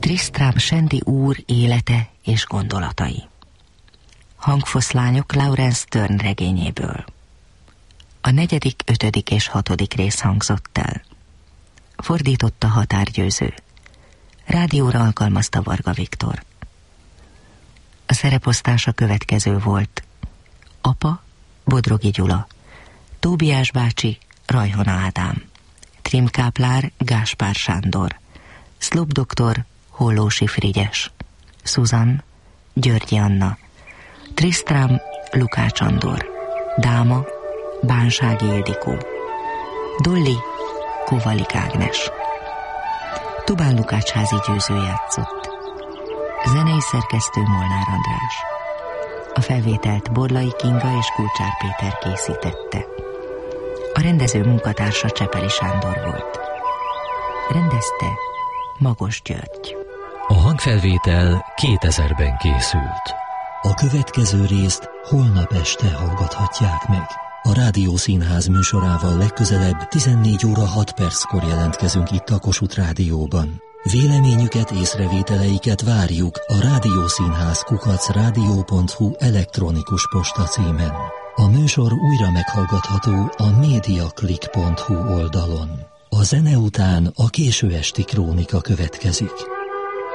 Tristram Shandy úr élete és gondolatai. Hangfoszlányok Laurence Sterne regényéből. A 4., 5. és 6. rész hangzott el. Fordította Határ Győző. Rádióra alkalmazta Varga Viktor. A szereposztás a következő volt. Apa Bodrogi Gyula, Tóbiás bácsi Rajhona Ádám, Trimkáplár Gáspár Sándor, Szlop doktor Hollósi Frigyes, Susan Györgyi Anna, Tristram Lukács Andor, Dáma Bánsági Ildikó, Dolly Kovalik Ágnes. Tubán Lukácsházi Győző játszott. Zenei szerkesztő Molnár András. A felvételt Borlai Kinga és Kulcsár Péter készítette. A rendező munkatársa Csepeli Sándor volt. Rendezte Magos György. A hangfelvétel 2000-ben készült. A következő részt holnap este hallgathatják meg. A Rádiószínház műsorával legközelebb 14 óra 6 perckor jelentkezünk itt a Kossuth Rádióban. Véleményüket, észrevételeiket várjuk a rádiószínház@radio.hu elektronikus postacímen. A műsor újra meghallgatható a mediaclick.hu oldalon. A zene után a késő esti krónika következik.